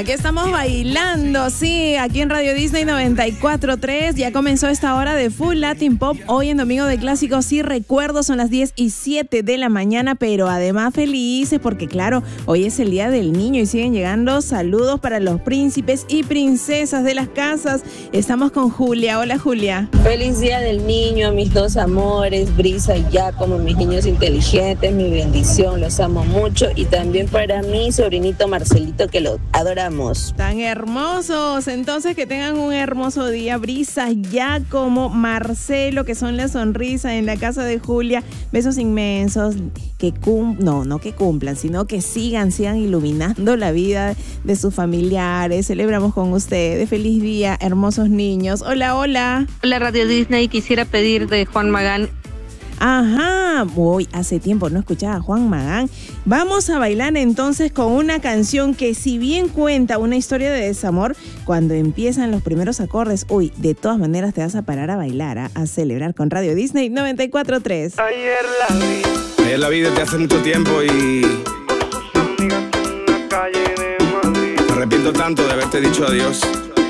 Aquí estamos bailando, sí, aquí en Radio Disney 94.3. Ya comenzó esta hora de Full Latin Pop. Hoy en Domingo de Clásicos y Recuerdos son las 10:07 de la mañana, pero además felices porque claro, hoy es el Día del Niño y siguen llegando saludos para los príncipes y princesas de las casas. Estamos con Julia. Hola, Julia. Feliz Día del Niño a mis dos amores, Brisa y Giacomo, mis niños inteligentes, mi bendición, los amo mucho. Y también para mi sobrinito Marcelito, que lo adoramos. Tan hermosos, entonces que tengan un hermoso día, Brisa, Giacomo, Marcelo, que son la sonrisa en la casa de Julia. Besos inmensos, que no que cumplan, sino que sigan iluminando la vida de sus familiares. Celebramos con ustedes. Feliz día, hermosos niños. Hola, hola. Hola, Radio Disney, quisiera pedir de Juan Magán. Ajá, hace tiempo no escuchaba a Juan Magán. Vamos a bailar entonces con una canción que si bien cuenta una historia de desamor, cuando empiezan los primeros acordes, de todas maneras te vas a parar a bailar, a celebrar con Radio Disney 94.3. Ayer la vi desde hace mucho tiempo y me arrepiento tanto de haberte dicho adiós.